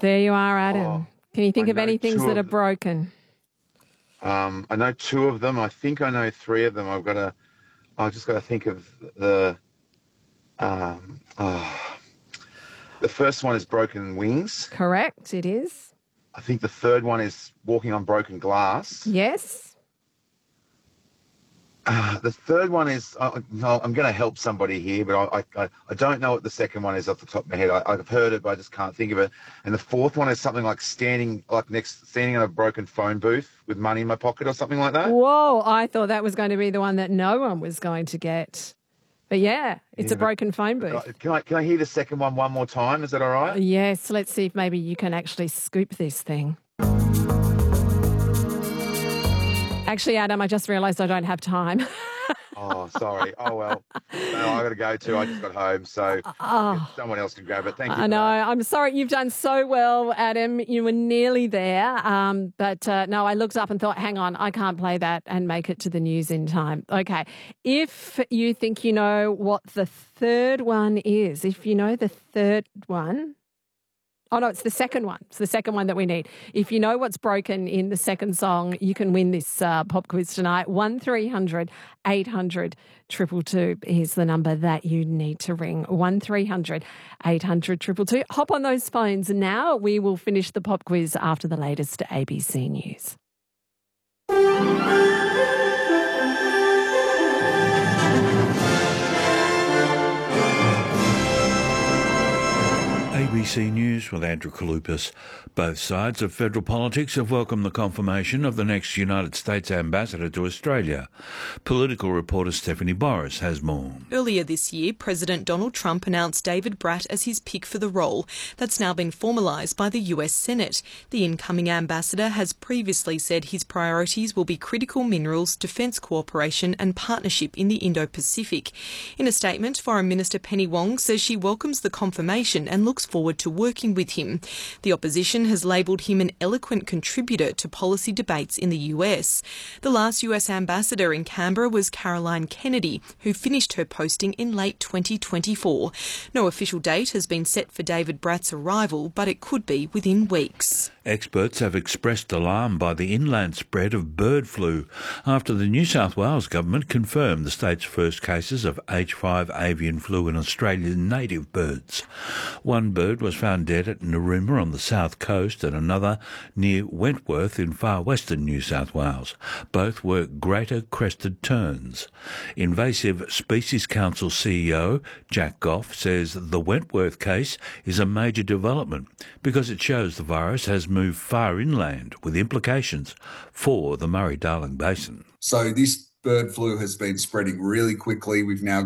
There you are, Adam. Oh, Can you think I of know any things two that are of them. broken? I know two of them. I think I know three of them. I've just got to think of the. Um, oh, the first one is broken wings. Correct, it is. I think the third one is walking on broken glass. Yes. The third one is, no, I'm going to help somebody here, but I don't know what the second one is off the top of my head. I've heard it, but I just can't think of it. And the fourth one is something like standing in a broken phone booth with money in my pocket or something like that. Whoa, I thought that was going to be the one that no one was going to get. But yeah, it's a broken phone booth. Can I hear the second one more time? Is that all right? Yes, let's see if maybe you can actually scoop this thing. Actually, Adam, I just realised I don't have time. Oh, sorry. Oh, well, no, I got to go too. I just got home, so someone else can grab it. Thank you. I know. I'm sorry. You've done so well, Adam. You were nearly there. But no, I looked up and thought, hang on, I can't play that and make it to the news in time. Okay. If you think you know what the third one is, if you know the third one. Oh, no, it's the second one. It's the second one that we need. If you know what's broken in the second song, you can win this pop quiz tonight. 1300 800 222 is the number that you need to ring. 1300 800 222. Hop on those phones now. We will finish the pop quiz after the latest ABC News. ABC News with Andrew Kalupas. Both sides of federal politics have welcomed the confirmation of the next United States ambassador to Australia. Political reporter Stephanie Boris has more. Earlier this year, President Donald Trump announced David Bratt as his pick for the role. That's now been formalised by the US Senate. The incoming ambassador has previously said his priorities will be critical minerals, defence cooperation and partnership in the Indo-Pacific. In a statement, Foreign Minister Penny Wong says she welcomes the confirmation and looks forward to working with him. The opposition has labelled him an eloquent contributor to policy debates in the US. The last US ambassador in Canberra was Caroline Kennedy, who finished her posting in late 2024. No official date has been set for David Bratt's arrival, but it could be within weeks. Experts have expressed alarm by the inland spread of bird flu after the New South Wales government confirmed the state's first cases of H5 avian flu in Australian native birds. One bird was found dead at Narooma on the south coast and another near Wentworth in far western New South Wales. Both were greater crested terns. Invasive Species Council CEO Jack Goff says the Wentworth case is a major development because it shows the virus has moved far inland with implications for the Murray-Darling Basin. So this bird flu has been spreading really quickly. We've now